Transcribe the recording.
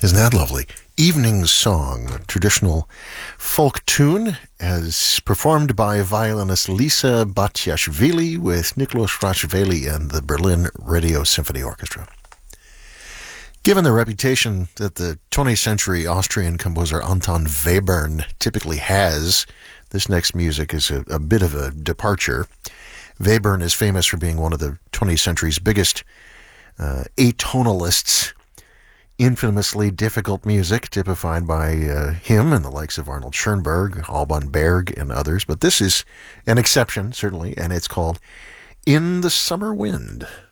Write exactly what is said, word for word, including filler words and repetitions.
Isn't that lovely? Evening Song, a traditional folk tune, as performed by violinist Lisa Batiashvili with Nicholas Rachveli and the Berlin Radio Symphony Orchestra. Given the reputation that the twentieth century Austrian composer Anton Webern typically has, this next music is a, a bit of a departure. Webern is famous for being one of the twentieth century's biggest uh, atonalists. Infamously difficult music typified by uh, him and the likes of Arnold Schoenberg, Alban Berg, and others. But this is an exception, certainly, and it's called In the Summer Wind.